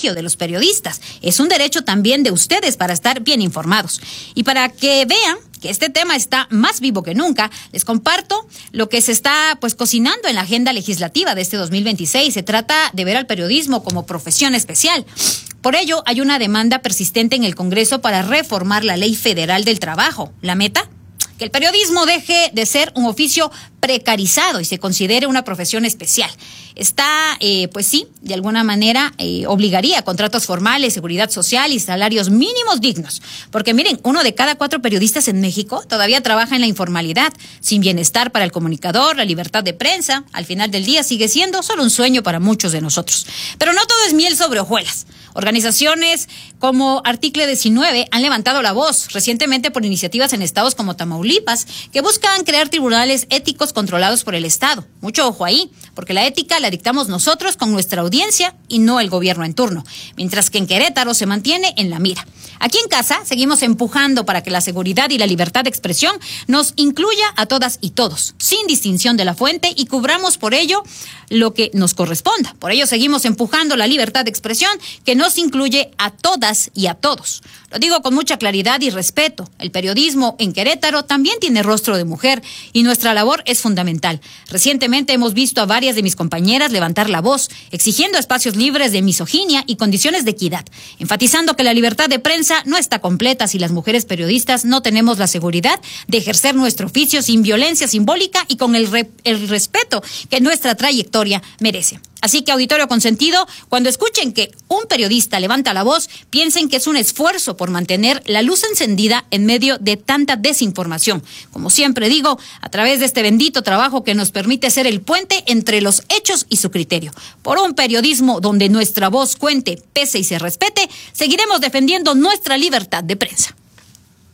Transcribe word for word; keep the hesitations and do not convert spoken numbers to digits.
privilegio de los periodistas, es un derecho también de ustedes para estar bien informados. Y para que vean que este tema está más vivo que nunca, les comparto lo que se está pues cocinando en la agenda legislativa de este dos mil veintiséis. Se trata de ver al periodismo como profesión especial. Por ello, hay una demanda persistente en el Congreso para reformar la Ley Federal del Trabajo. ¿La meta? Que el periodismo deje de ser un oficio precarizado y se considere una profesión especial. Está, eh, pues sí, de alguna manera eh, obligaría a contratos formales, seguridad social y salarios mínimos dignos. Porque miren, uno de cada cuatro periodistas en México todavía trabaja en la informalidad, sin bienestar para el comunicador, la libertad de prensa. Al final del día sigue siendo solo un sueño para muchos de nosotros. Pero no todo es miel sobre hojuelas. Organizaciones como Artículo diecinueve han levantado la voz recientemente por iniciativas en estados como Tamaulipas que buscan crear tribunales éticos controlados por el Estado. Mucho ojo ahí, porque la ética la dictamos nosotros con nuestra audiencia y no el gobierno en turno, mientras que en Querétaro se mantiene en la mira. Aquí en casa seguimos empujando para que la seguridad y la libertad de expresión nos incluya a todas y todos, sin distinción de la fuente, y cubramos por ello lo que nos corresponda. Por ello seguimos empujando la libertad de expresión que nos incluye a todas y a todos. Lo digo con mucha claridad y respeto. El periodismo en Querétaro también tiene rostro de mujer y nuestra labor es fundamental. Recientemente hemos visto a varias de mis compañeras levantar la voz, exigiendo espacios libres de misoginia y condiciones de equidad, enfatizando que la libertad de prensa no está completa si las mujeres periodistas no tenemos la seguridad de ejercer nuestro oficio sin violencia simbólica y con el, re- el respeto que nuestra trayectoria merece. Así que, auditorio consentido, cuando escuchen que un periodista levanta la voz, piensen que es un esfuerzo por mantener la luz encendida en medio de tanta desinformación. Como siempre digo, a través de este bendito trabajo que nos permite ser el puente entre los hechos y su criterio. Por un periodismo donde nuestra voz cuente, pese y se respete, seguiremos defendiendo nuestra libertad de prensa.